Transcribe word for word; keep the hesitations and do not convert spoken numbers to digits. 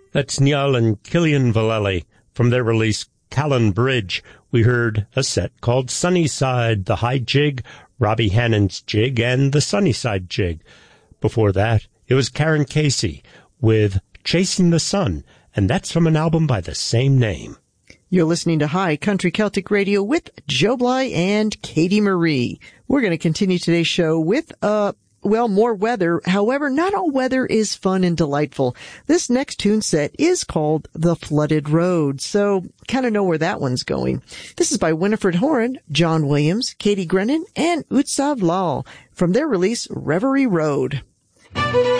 That's Niall and Killian Vallely. From their release, Callan Bridge, we heard a set called Sunnyside, the High Jig, Robbie Hannon's Jig, and the Sunnyside Jig. Before that, it was Karen Casey with Chasing the Sun, and that's from an album by the same name. You're listening to High Country Celtic Radio with Joe Bly and Katie Marie. We're going to continue today's show with, uh, well, more weather. However, not all weather is fun and delightful. This next tune set is called The Flooded Road, so kind of know where that one's going. This is by Winifred Horan, John Williams, Katie Grennan, and Utsav Lal from their release Reverie Road.